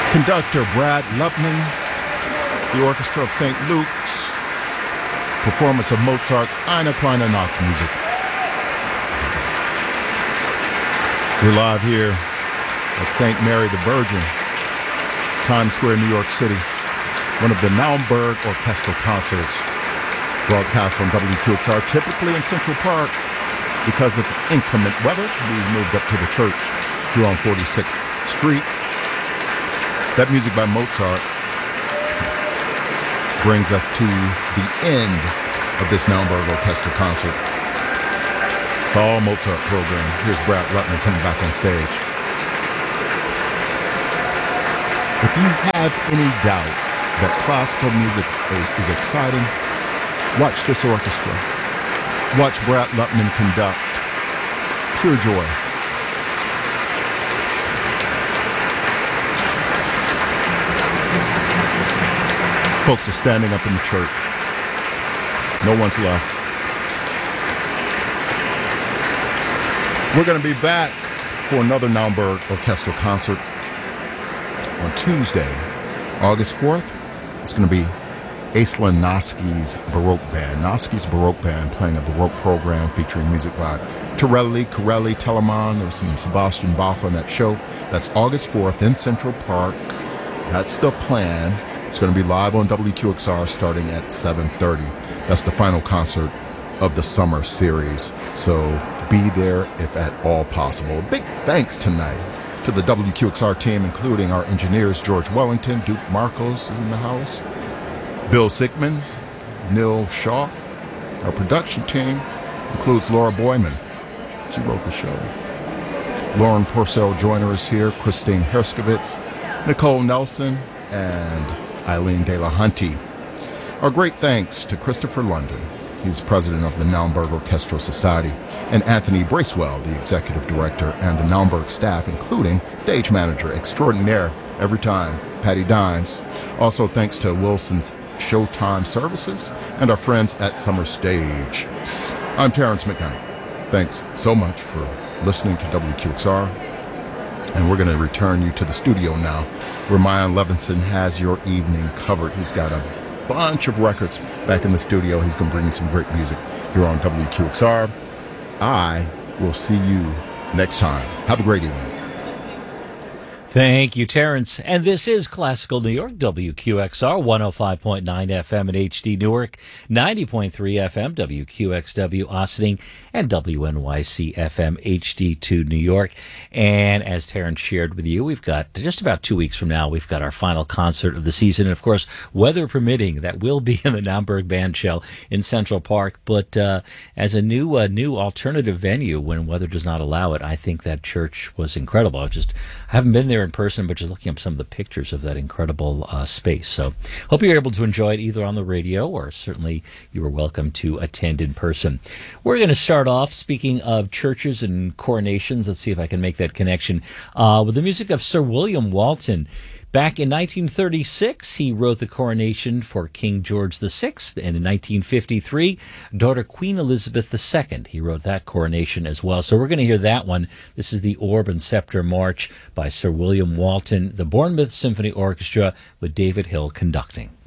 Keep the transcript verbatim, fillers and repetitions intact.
Conductor Brad Lupman, the Orchestra of Saint Luke's, performance of Mozart's Eine kleine Nachtmusik. We're live here at Saint Mary the Virgin, Times Square, New York City. One of the Naumburg Orchestral Concerts, broadcast on W Q X R, typically in Central Park. Because of inclement weather, we moved up to the church here on forty-sixth Street. That music by Mozart brings us to the end of this Naumburg Orchestral Concert. It's all Mozart program. Here's Brad Lupman coming back on stage. If you have any doubt that classical music is exciting, watch this orchestra. Watch Brad Lupman conduct. Pure joy. Folks are standing up in the church. No one's left. We're going to be back for another Naumburg Orchestral Concert on Tuesday, August fourth. It's going to be Aislinn Noski's Baroque Band. Noski's Baroque Band playing a Baroque program featuring music by Torelli, Corelli, Telemann. There's some Sebastian Bach on that show. That's August fourth in Central Park. That's the plan. It's going to be live on W Q X R starting at seven thirty. That's the final concert of the summer series. So be there if at all possible. Big thanks tonight to the W Q X R team, including our engineers, George Wellington, Duke Marcos is in the house, Bill Sickman, Neil Shaw. Our production team includes Laura Boyman. She wrote the show. Lauren Porcel Joyner is here, Christine Herskovitz, Nicole Nelson, and Eileen De La Hunty. Our great thanks to Christopher London. He's president of the Naumburg Orchestral Society, and Anthony Bracewell, the executive director, and the Naumburg staff, including stage manager extraordinaire every time, Patty Dines. Also thanks to Wilson's Showtime Services and our friends at Summer Stage. I'm Terrence McKnight. Thanks so much for listening to W Q X R. And we're going to return you to the studio now, where Mayan Levinson has your evening covered. He's got a bunch of records back in the studio. He's going to bring you some great music here on W Q X R. I will see you next time. Have a great evening. Thank you, Terrence. And this is Classical New York, W Q X R, one oh five point nine F M at H D Newark, ninety point three F M, W Q X W Ossining, and W N Y C F M H D two New York. And as Terrence shared with you, we've got just about two weeks from now, we've got our final concert of the season. And of course, weather permitting, that will be in the Naumburg Bandshell in Central Park. But uh, as a new uh, new alternative venue, when weather does not allow it, I think that church was incredible. I just I haven't been there in person, but just looking up some of the pictures of that incredible uh, space. So hope you're able to enjoy it either on the radio or certainly you are welcome to attend in person. We're going to start off, speaking of churches and coronations, let's see if I can make that connection, uh, with the music of Sir William Walton. Back in nineteen thirty-six, he wrote the coronation for King George the Sixth, and in nineteen fifty-three, daughter Queen Elizabeth the Second. He wrote that coronation as well. So we're going to hear that one. This is the Orb and Scepter March by Sir William Walton, the Bournemouth Symphony Orchestra with David Hill conducting.